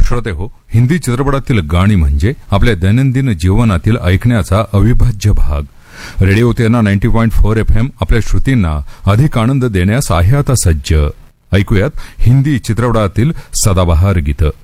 श्रोते हो, हिंदी चित्रपटातील गाणी म्हणजे आपल्या दैनंदिन जीवनातील ऐकण्याचा अविभाज्य भाग. रेडिओ तेरणा 90.4 FM आपल्या श्रुतींना अधिक आनंद देण्यास आहे आता सज्ज. ऐकूयात हिंदी चित्रपटातील सदाबहार गीतं.